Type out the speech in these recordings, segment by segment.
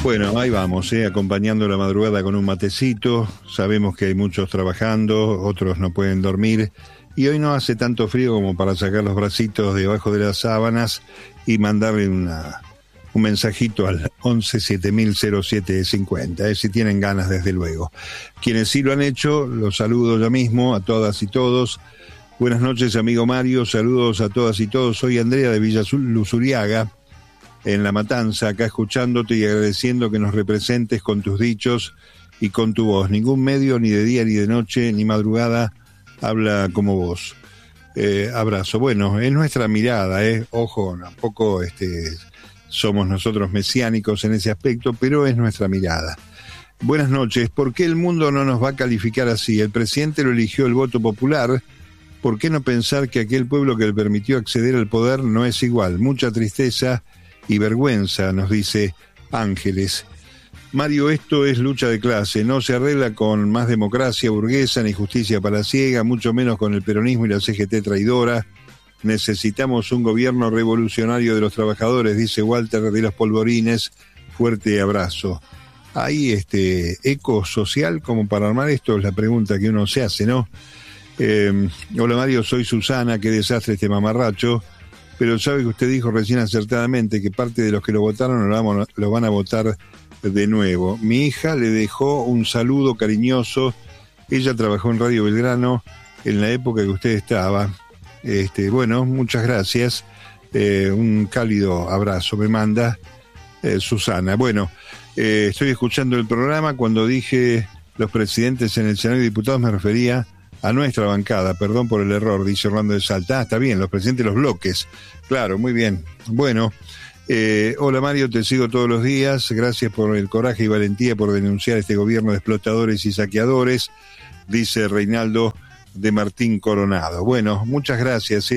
Bueno, ahí vamos, acompañando la madrugada con un matecito. Sabemos que hay muchos trabajando, otros no pueden dormir. Y hoy no hace tanto frío como para sacar los bracitos debajo de las sábanas y mandarle un mensajito al 11 7000 0750, si tienen ganas, desde luego. Quienes sí lo han hecho, los saludo yo mismo a todas y todos. Buenas noches, amigo Mario, saludos a todas y todos. Soy Andrea de Villa Luzuriaga, en La Matanza, acá escuchándote y agradeciendo que nos representes con tus dichos y con tu voz. Ningún medio, ni de día, ni de noche, ni madrugada, habla como vos. Abrazo. Bueno, es nuestra mirada, ojo, tampoco somos nosotros mesiánicos en ese aspecto, pero es nuestra mirada. Buenas noches. ¿Por qué el mundo no nos va a calificar así? El presidente lo eligió el voto popular. ¿Por qué no pensar que aquel pueblo que le permitió acceder al poder no es igual? Mucha tristeza y vergüenza, nos dice Ángeles. Mario, esto es lucha de clase, no se arregla con más democracia burguesa ni justicia palaciega, mucho menos con el peronismo y la CGT traidora. Necesitamos un gobierno revolucionario de los trabajadores, dice Walter de los Polvorines. Fuerte abrazo. ¿Hay eco social como para armar esto? Es la pregunta que uno se hace, ¿no? Hola Mario, soy Susana, qué desastre este mamarracho. Pero sabe que usted dijo recién acertadamente que parte de los que lo votaron lo van a votar de nuevo. Mi hija le dejó un saludo cariñoso. Ella trabajó en Radio Belgrano en la época que usted estaba. Bueno, muchas gracias. Un cálido abrazo me manda Susana. Bueno, estoy escuchando el programa. Cuando dije los presidentes en el Senado de Diputados me refería a nuestra bancada, perdón por el error, dice Orlando de Salta. Está bien, los presidentes de los bloques. Claro, muy bien. Bueno, hola Mario, te sigo todos los días. Gracias por el coraje y valentía por denunciar este gobierno de explotadores y saqueadores, dice Reinaldo de Martín Coronado. Bueno, muchas gracias.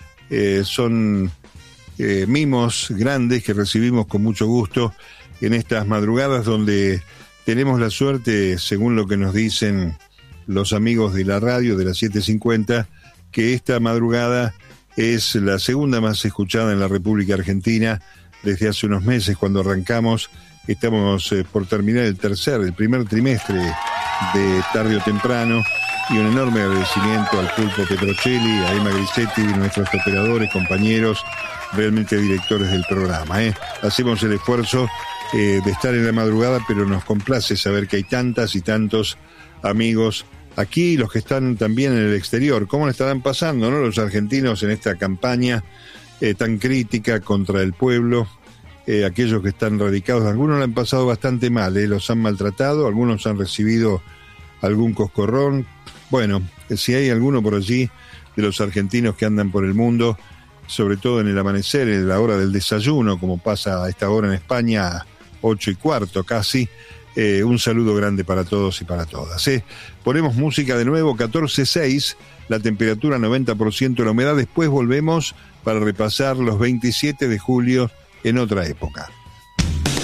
Son mimos grandes que recibimos con mucho gusto en estas madrugadas donde tenemos la suerte, según lo que nos dicen los amigos de la radio de las 7:50, que esta madrugada es la segunda más escuchada en la República Argentina desde hace unos meses. Cuando arrancamos, estamos por terminar el primer trimestre de tarde o temprano, y un enorme agradecimiento al Pulpo Petrocelli, a Emma Grisetti, nuestros operadores, compañeros, realmente directores del programa. Hacemos el esfuerzo de estar en la madrugada, pero nos complace saber que hay tantas y tantos amigos aquí, los que están también en el exterior. ¿Cómo le estarán pasando, no, los argentinos en esta campaña tan crítica contra el pueblo? Aquellos que están radicados, algunos la han pasado bastante mal, los han maltratado, algunos han recibido algún coscorrón. Bueno, si hay alguno por allí de los argentinos que andan por el mundo, sobre todo en el amanecer, en la hora del desayuno, como pasa a esta hora en España, 8:15 casi. Un saludo grande para todos y para todas. Ponemos música de nuevo, 14:06, la temperatura 90% la humedad. Después volvemos para repasar los 27 de julio en otra época.